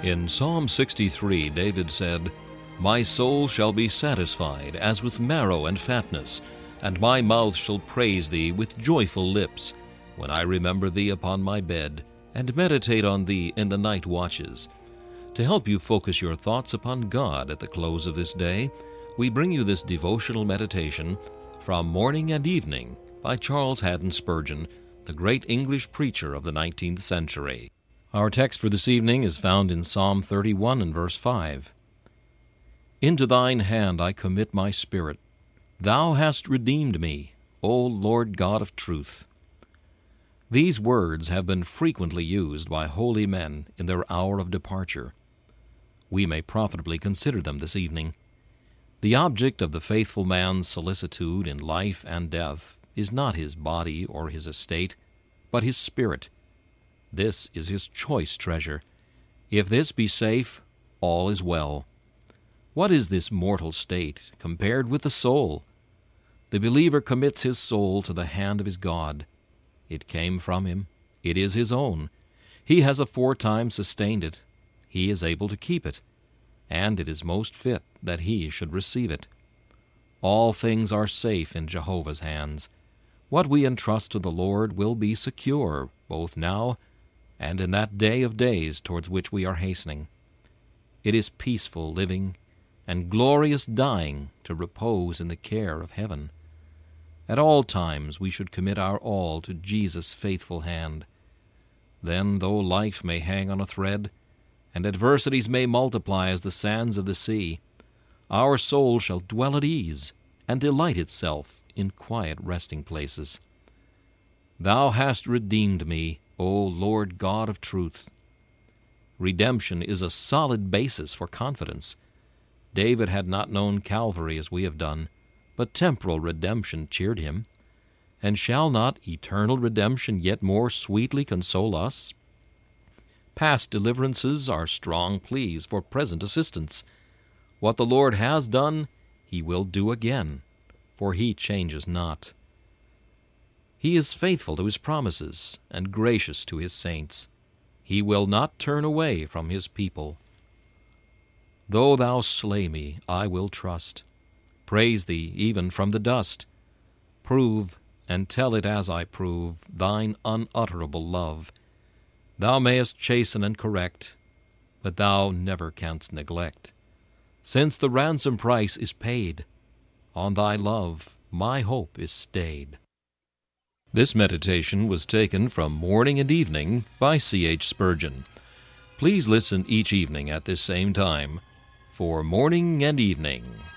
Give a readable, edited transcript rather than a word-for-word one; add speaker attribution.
Speaker 1: In Psalm 63, David said, "My soul shall be satisfied as with marrow and fatness, and my mouth shall praise thee with joyful lips, when I remember thee upon my bed, and meditate on thee in the night watches." To help you focus your thoughts upon God at the close of this day, we bring you this devotional meditation from Morning and Evening by Charles Haddon Spurgeon, the great English preacher of the 19th century. Our text for this evening is found in Psalm 31 and verse 5. "Into thine hand I commit my spirit. Thou hast redeemed me, O Lord God of truth." These words have been frequently used by holy men in their hour of departure. We may profitably consider them this evening. The object of the faithful man's solicitude in life and death is not his body or his estate, but his spirit. This is his choice treasure. If this be safe, all is well. What is this mortal state compared with the soul? The believer commits his soul to the hand of his God. It came from him. It is his own. He has aforetime sustained it. He is able to keep it, and it is most fit that he should receive it. All things are safe in Jehovah's hands. What we entrust to the Lord will be secure, both now and in that day of days towards which we are hastening. It is peaceful living and glorious dying to repose in the care of heaven. At all times we should commit our all to Jesus' faithful hand. Then, though life may hang on a thread, and adversities may multiply as the sands of the sea, our soul shall dwell at ease and delight itself in quiet resting places. "Thou hast redeemed me, O Lord God of truth." Redemption is a solid basis for confidence. David had not known Calvary as we have done, but temporal redemption cheered him. And shall not eternal redemption yet more sweetly console us? Past deliverances are strong pleas for present assistance. What the Lord has done, he will do again, for he changes not. He is faithful to his promises and gracious to his saints. He will not turn away from his people. "Though thou slay me, I will trust. Praise thee even from the dust. Prove, and tell it as I prove, thine unutterable love. Thou mayest chasten and correct, but thou never canst neglect. Since the ransom price is paid, on thy love my hope is stayed." This meditation was taken from Morning and Evening by C.H. Spurgeon. Please listen each evening at this same time for Morning and Evening.